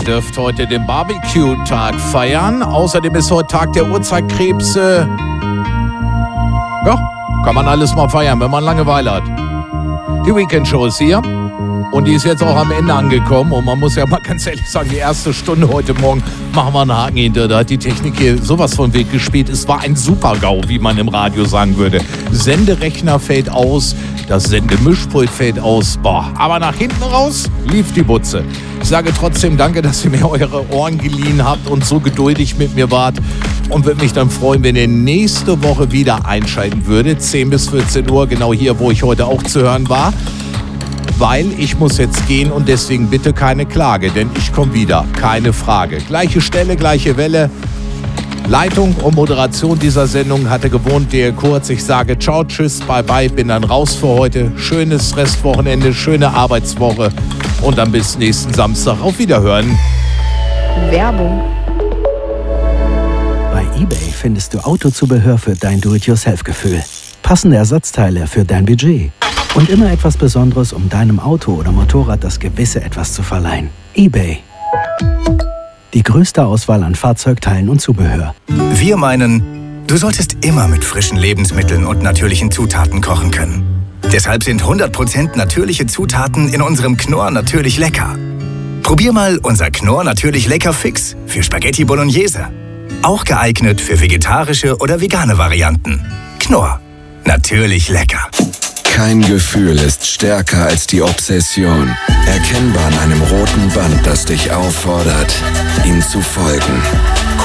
dürft heute den Barbecue-Tag feiern. Außerdem ist heute Tag der Urzeitkrebse. Ja, kann man alles mal feiern, wenn man Langeweile hat. Die Weekend-Show ist hier und die ist jetzt auch am Ende angekommen. Und man muss ja mal ganz ehrlich sagen, die erste Stunde heute Morgen machen wir einen Haken hinter. Da hat die Technik hier sowas von Weg gespielt. Es war ein Super-GAU, wie man im Radio sagen würde. Senderechner fällt aus, das Sendemischpult fällt aus. Boah, aber nach hinten raus lief die Butze. Ich sage trotzdem danke, dass ihr mir eure Ohren geliehen habt und so geduldig mit mir wart. Und würde mich dann freuen, wenn ihr nächste Woche wieder einschalten würdet. 10 bis 14 Uhr, genau hier, wo ich heute auch zu hören war. Weil ich muss jetzt gehen und deswegen bitte keine Klage, denn ich komme wieder, keine Frage. Gleiche Stelle, gleiche Welle. Leitung und Moderation dieser Sendung hatte gewohnt der Kurz. Ich sage ciao, tschüss, bye bye, bin dann raus für heute. Schönes Restwochenende, schöne Arbeitswoche und dann bis nächsten Samstag. Auf Wiederhören. Werbung. Bei eBay findest du Autozubehör für dein Do-it-yourself-Gefühl, passende Ersatzteile für dein Budget und immer etwas Besonderes, um deinem Auto oder Motorrad das gewisse Etwas zu verleihen. eBay. Die größte Auswahl an Fahrzeugteilen und Zubehör. Wir meinen, du solltest immer mit frischen Lebensmitteln und natürlichen Zutaten kochen können. Deshalb sind 100% natürliche Zutaten in unserem Knorr natürlich lecker. Probier mal unser Knorr natürlich lecker Fix für Spaghetti Bolognese. Auch geeignet für vegetarische oder vegane Varianten. Knorr. Natürlich lecker. Kein Gefühl ist stärker als die Obsession. Erkennbar an einem roten Band, das dich auffordert, ihm zu folgen.